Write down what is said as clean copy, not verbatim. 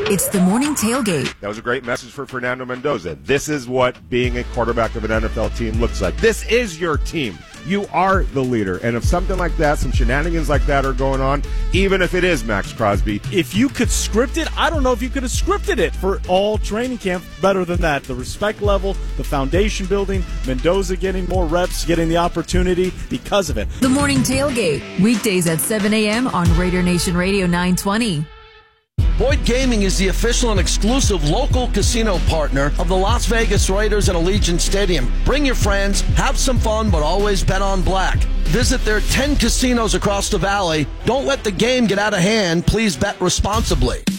It's the morning tailgate. That was a great message for Fernando Mendoza. This is what being a quarterback of an NFL team looks like. This is your team. You are the leader. And if something like that, some shenanigans like that are going on, even if it is Max Crosby. If you could script it, I don't know if you could have scripted it for all training camp better than that. The respect level, the foundation building, Mendoza getting more reps, getting the opportunity because of it. The morning tailgate. Weekdays at 7 a.m. on Raider Nation Radio 920. Boyd Gaming is the official and exclusive local casino partner of the Las Vegas Raiders and Allegiant Stadium. Bring your friends, have some fun, but always bet on black. Visit their 10 casinos across the valley. Don't let the game get out of hand. Please bet responsibly.